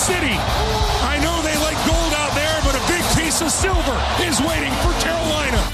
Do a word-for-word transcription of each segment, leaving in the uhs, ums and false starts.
City. I know they like gold out there, but a big piece of silver is waiting for Carolina.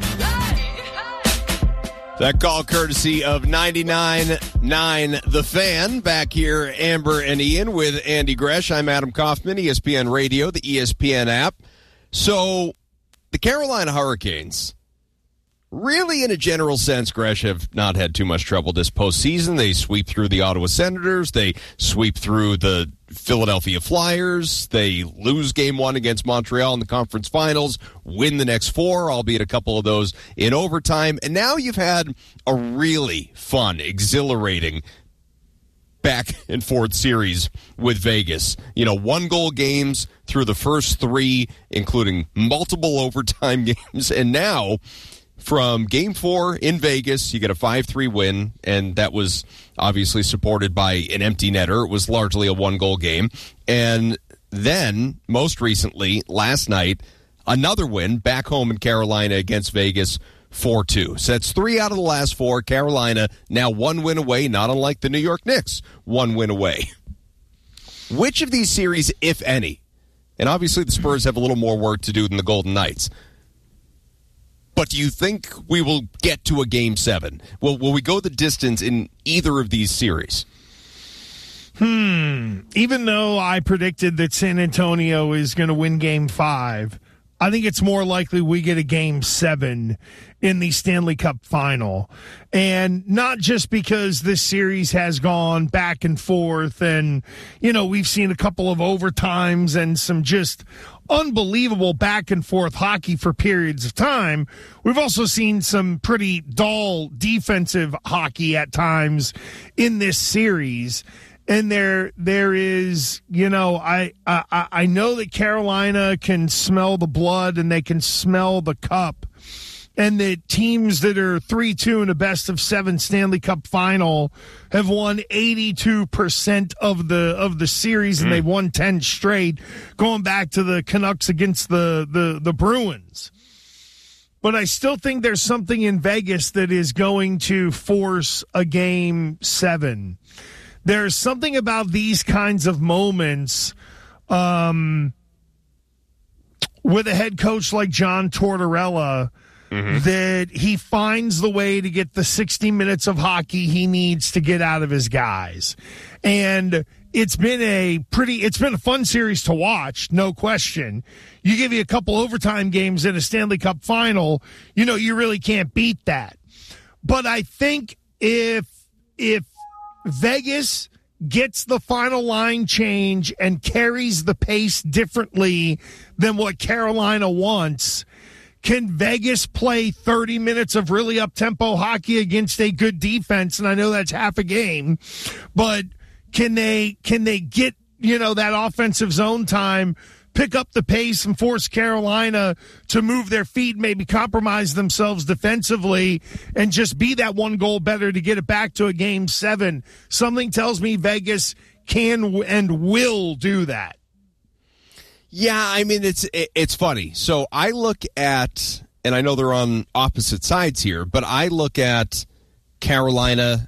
That call courtesy of ninety-nine point nine The Fan. Back here, Amber and Ian with Andy Gresh. I'm Adam Kaufman, E S P N Radio, the E S P N app. So, the Carolina Hurricanes, really in a general sense, Gresh, have not had too much trouble this postseason. They sweep through the Ottawa Senators. They sweep through the Philadelphia Flyers. They lose game one against Montreal in the conference finals, win the next four, albeit a couple of those in overtime. And now you've had a really fun, exhilarating back and forth series with Vegas. You know, one goal games through the first three, including multiple overtime games. And now, from game four in Vegas, you get a five three win, and that was obviously supported by an empty netter. It was largely a one-goal game. And then, most recently, last night, another win back home in Carolina against Vegas, four two. So that's three out of the last four. Carolina now one win away, not unlike the New York Knicks, one win away. Which of these series, if any, and obviously the Spurs have a little more work to do than the Golden Knights, but do you think we will get to a game seven? Will, will we go the distance in either of these series? Hmm. Even though I predicted that San Antonio is going to win game five, I think it's more likely we get a game seven in the Stanley Cup final. And not just because this series has gone back and forth and, you know, we've seen a couple of overtimes and some just unbelievable back and forth hockey for periods of time. We've also seen some pretty dull defensive hockey at times in this series. And there, there is, you know, I, I, I know that Carolina can smell the blood and they can smell the cup, and that teams that are three two in a best of seven Stanley Cup final have won eighty-two percent of the of the series, and mm. they've won ten straight, going back to the Canucks against the, the, the Bruins. But I still think there's something in Vegas that is going to force a game seven. There's something about these kinds of moments um, with a head coach like John Tortorella, mm-hmm. that he finds the way to get the sixty minutes of hockey he needs to get out of his guys. And it's been a pretty, it's been a fun series to watch, no question. You give you a couple overtime games in a Stanley Cup final, you know, you really can't beat that. But I think if, if, Vegas gets the final line change and carries the pace differently than what Carolina wants, can Vegas play thirty minutes of really up-tempo hockey against a good defense? And I know that's half a game, but can they can they get, you know, that offensive zone time, pick up the pace and force Carolina to move their feet, maybe compromise themselves defensively, and just be that one goal better to get it back to a game seven? Something tells me Vegas can and will do that. Yeah, I mean, it's it's funny. So I look at, and I know they're on opposite sides here, but I look at Carolina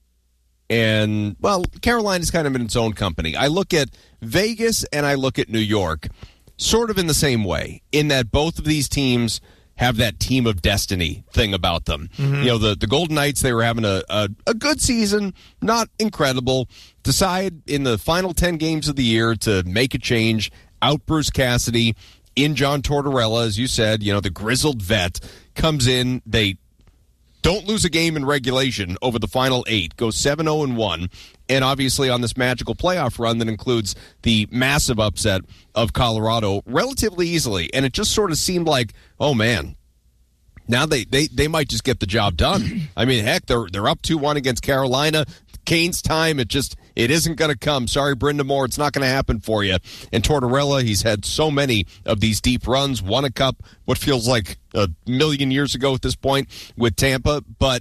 and, well, Carolina's kind of in its own company. I look at Vegas and I look at New York sort of in the same way, in that both of these teams have that team of destiny thing about them. Mm-hmm. You know, the, the Golden Knights, they were having a, a, a good season, not incredible, decide in the final ten games of the year to make a change, out Bruce Cassidy, in John Tortorella, as you said, you know, the grizzled vet comes in, they don't lose a game in regulation over the final eight, go seven oh one, and obviously on this magical playoff run that includes the massive upset of Colorado relatively easily. And it just sort of seemed like, oh, man, now they, they, they might just get the job done. I mean, heck, they're they're up two one against Carolina. Kane's time, it just it isn't going to come. Sorry, Brenda Moore, it's not going to happen for you. And Tortorella, he's had so many of these deep runs, won a cup, what feels like a million years ago at this point with Tampa. But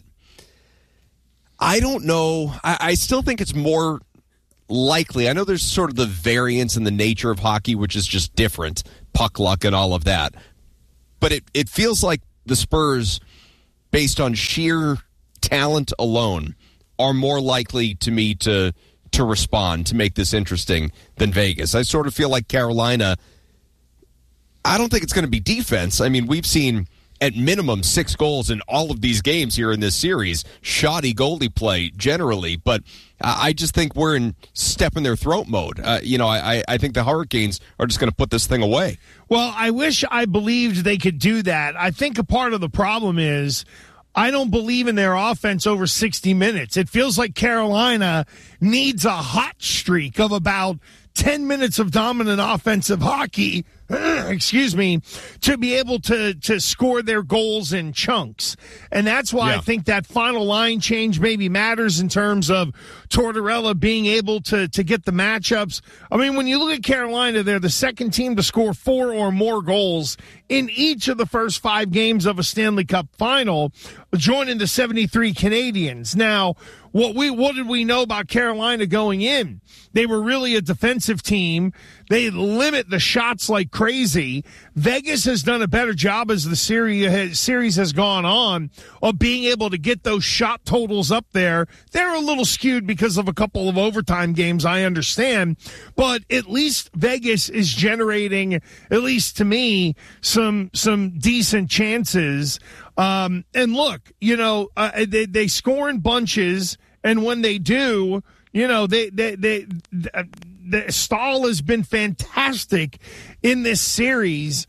I don't know. I, I still think it's more likely. I know there's sort of the variance in the nature of hockey, which is just different, puck luck and all of that. But it, it feels like the Spurs, based on sheer talent alone, are more likely to me to to respond to make this interesting than Vegas. I sort of feel like Carolina, I don't think it's going to be defense. I mean, we've seen at minimum six goals in all of these games here in this series. Shoddy goalie play generally, but I just think we're in step in their throat mode. Uh, you know, I, I think the Hurricanes are just going to put this thing away. Well, I wish I believed they could do that. I think a part of the problem is I don't believe in their offense over sixty minutes. It feels like Carolina needs a hot streak of about ten minutes of dominant offensive hockey, excuse me, to be able to, to score their goals in chunks. And that's why yeah. I think that final line change maybe matters in terms of Tortorella being able to, to get the matchups. I mean, when you look at Carolina, they're the second team to score four or more goals in each of the first five games of a Stanley Cup final, joining the seventy-three Canadiens. Now, What we what did we know about Carolina going in? They were really a defensive team. They limit the shots like crazy. Vegas has done a better job as the series series has gone on of being able to get those shot totals up there. They're a little skewed because of a couple of overtime games, I understand, but at least Vegas is generating, at least to me, some some decent chances. Um, and look, you know, uh, they they score in bunches. And when they do, you know, they, they, they, the Stahl has been fantastic in this series.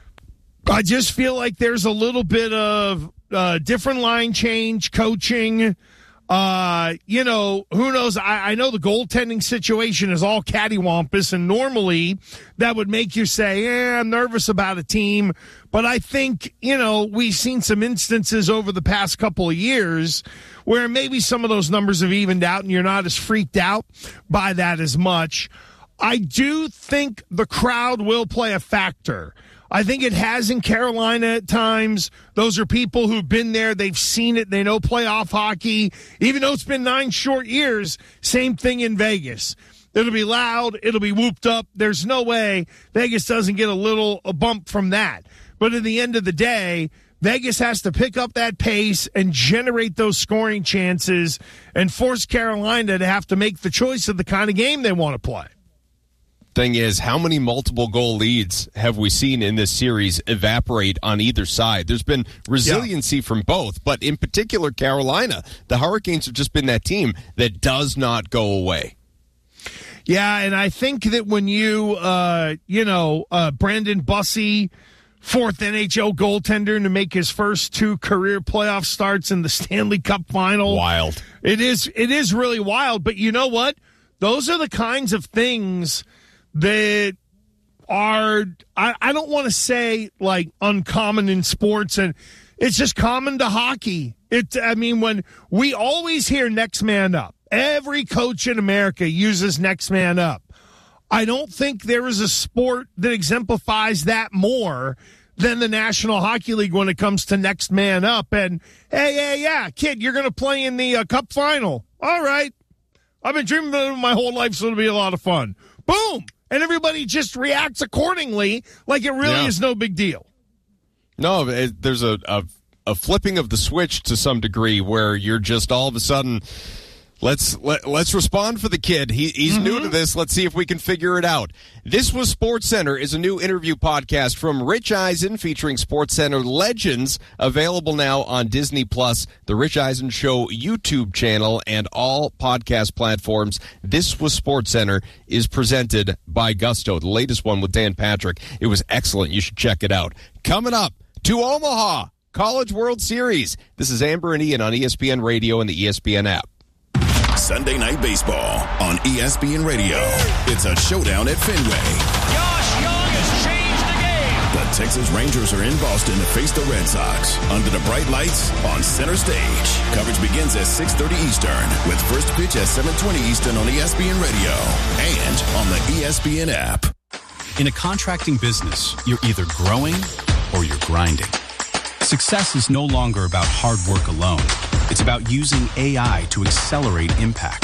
I just feel like there's a little bit of uh, different line change, coaching. Uh, you know, who knows? I, I know the goaltending situation is all cattywampus, and normally that would make you say, eh, I'm nervous about a team. But I think, you know, we've seen some instances over the past couple of years where maybe some of those numbers have evened out and you're not as freaked out by that as much. I do think the crowd will play a factor. I think it has in Carolina at times. Those are people who've been there. They've seen it. They know playoff hockey. Even though it's been nine short years, same thing in Vegas. It'll be loud. It'll be whooped up. There's no way Vegas doesn't get a little a bump from that. But at the end of the day, Vegas has to pick up that pace and generate those scoring chances and force Carolina to have to make the choice of the kind of game they want to play. Thing is, how many multiple goal leads have we seen in this series evaporate on either side? There's been resiliency yeah. from both, but in particular, Carolina, the Hurricanes have just been that team that does not go away. Yeah, and I think that when you, uh, you know, uh, Brandon Bussey, fourth N H L goaltender to make his first two career playoff starts in the Stanley Cup final. Wild. It is, it is really wild, but you know what? Those are the kinds of things that are, I, I don't want to say like uncommon in sports, and it's just common to hockey. It, I mean, when we always hear next man up, every coach in America uses next man up. I don't think there is a sport that exemplifies that more than the National Hockey League when it comes to next man up. And hey, yeah, yeah, kid, you're going to play in the uh, Cup final. All right. I've been dreaming about it my whole life, so it'll be a lot of fun. Boom. And everybody just reacts accordingly like it really yeah. is no big deal. No, it, there's a, a a flipping of the switch to some degree where you're just all of a sudden, let's let, let's respond for the kid. He, he's mm-hmm. new to this. Let's see if we can figure it out. This Was SportsCenter is a new interview podcast from Rich Eisen featuring SportsCenter legends, available now on Disney Plus, the Rich Eisen Show YouTube channel, and all podcast platforms. This Was SportsCenter is presented by Gusto, the latest one with Dan Patrick. It was excellent. You should check it out. Coming up to Omaha, College World Series. This is Amber and Ian on E S P N Radio and the E S P N app. Sunday Night Baseball on E S P N Radio. It's a showdown at Fenway. Josh Young has changed the game. The Texas Rangers are in Boston to face the Red Sox under the bright lights on center stage. Coverage begins at six thirty Eastern with first pitch at seven twenty Eastern on E S P N Radio and on the E S P N app. In a contracting business, you're either growing or you're grinding. Success is no longer about hard work alone. It's about using A I to accelerate impact.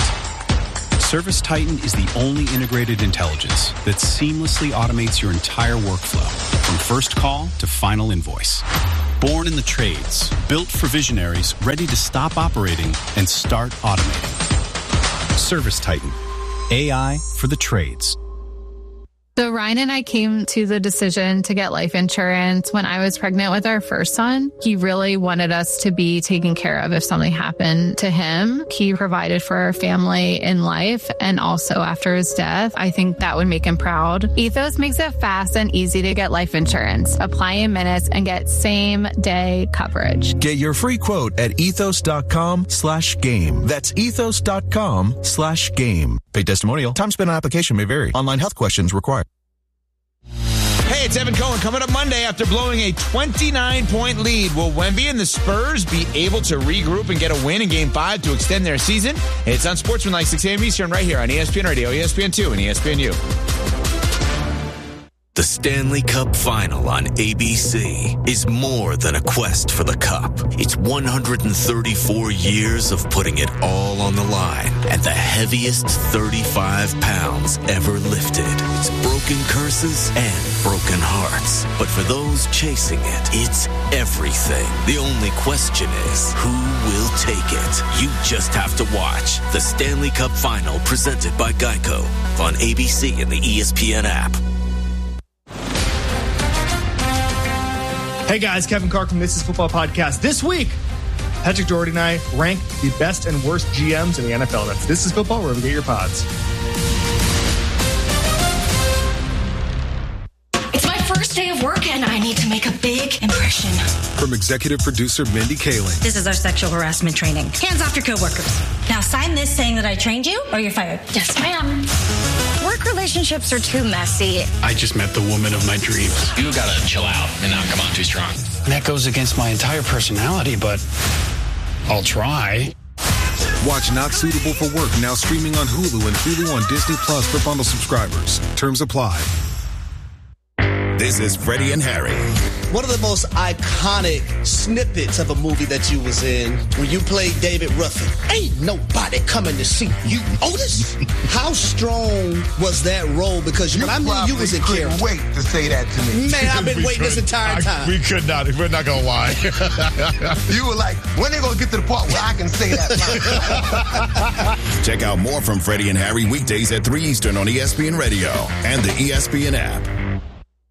ServiceTitan is the only integrated intelligence that seamlessly automates your entire workflow, from first call to final invoice. Born in the trades, built for visionaries ready to stop operating and start automating. ServiceTitan, A I for the trades. So Ryan and I came to the decision to get life insurance when I was pregnant with our first son. He really wanted us to be taken care of if something happened to him. He provided for our family in life and also after his death. I think that would make him proud. Ethos makes it fast and easy to get life insurance. Apply in minutes and get same day coverage. Get your free quote at ethos.com slash game. That's ethos.com slash game. Paid testimonial. Time spent on application may vary. Online health questions required. Hey, it's Evan Cohen. Coming up Monday, after blowing a twenty-nine point lead, will Wemby and the Spurs be able to regroup and get a win in Game five to extend their season? It's on Sportsmanlike, six a.m. Eastern, right here on E S P N Radio, E S P N two, and E S P N U. The Stanley Cup Final on A B C is more than a quest for the cup. It's one hundred thirty-four years of putting it all on the line and the heaviest thirty-five pounds ever lifted. It's broken curses and broken hearts. But for those chasing it, it's everything. The only question is, who will take it? You just have to watch the Stanley Cup Final presented by Geico on A B C and the E S P N app. Hey guys, Kevin Clark from This Is Football Podcast. This week, Patrick Doherty and I rank the best and worst G Ms in the N F L. That's This Is Football, wherever you get your pods. It's my first day of work and I need to make a big impression. From executive producer Mindy Kaling. This is our sexual harassment training. Hands off your coworkers. Now sign this saying that I trained you or you're fired. Yes, ma'am. Work relationships are too messy. I just met the woman of my dreams. You gotta chill out and not come on too strong. And that goes against my entire personality, but I'll try. Watch Not Suitable for Work now streaming on Hulu and Hulu on Disney Plus for bundle subscribers. Terms apply. This is Freddie and Harry. One of the most iconic snippets of a movie that you was in, when you played David Ruffin. Ain't nobody coming to see you, Otis. How strong was that role? Because you when I knew you was in character. You wait to say that to me. Man, I've been waiting this entire time. I, we could not. We're not going to lie. You were like, when they going to get to the part where I can say that line? Check out more from Freddie and Harry weekdays at three Eastern on E S P N Radio and the E S P N app.